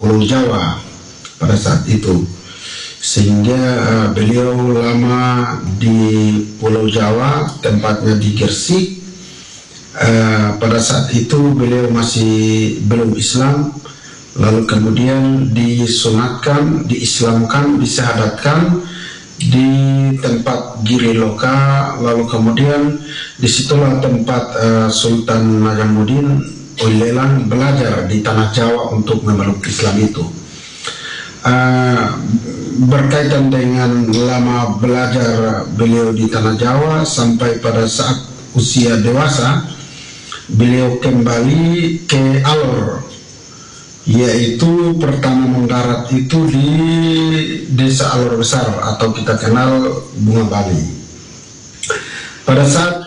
Pulau Jawa pada saat itu, sehingga beliau lama di Pulau Jawa, tempatnya di Gresik. Pada saat itu beliau masih belum Islam, lalu kemudian disunatkan, diislamkan, disyahadatkan di tempat Giri Loka, lalu kemudian disitulah tempat Sultan Najamuddin Oilelang belajar di tanah Jawa untuk memeluk Islam itu. Berkaitan dengan lama belajar beliau di tanah Jawa, sampai pada saat usia dewasa beliau kembali ke Alor, yaitu pertama mendarat itu di Desa Alor Besar atau kita kenal Bunga Bali. Pada saat